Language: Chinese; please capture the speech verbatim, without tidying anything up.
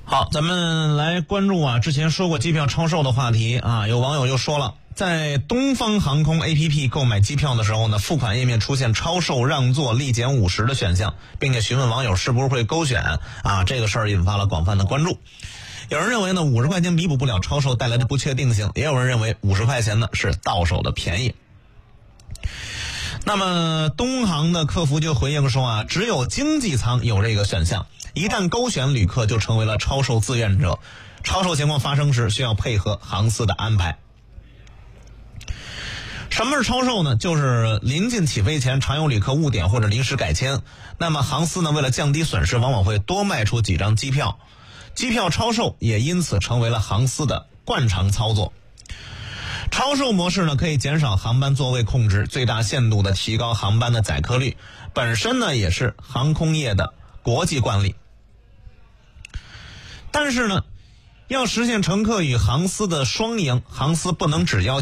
好，咱们来关注啊，之前说过机票超售的话题啊，有网友又说了，在东方航空 A P P 购买机票的时候呢，付款页面出现超售让座立减五十的选项，并且询问网友是不是会勾选啊，这个事儿引发了广泛的关注。有人认为呢，五十块钱弥补不了超售带来的不确定性，也有人认为五十块钱呢是到手的便宜。那么东航的客服就回应说啊，只有经济舱有这个选项，一旦勾选旅客就成为了超售自愿者，超售情况发生时需要配合航司的安排。什么是超售呢？就是临近起飞前常有旅客误点或者临时改签，那么航司呢为了降低损失，往往会多卖出几张机票，机票超售也因此成为了航司的惯常操作。超售模式呢，可以减少航班座位控制，最大限度的提高航班的载客率，本身呢也是航空业的国际惯例。但是呢，要实现乘客与航司的双赢，航司不能只要求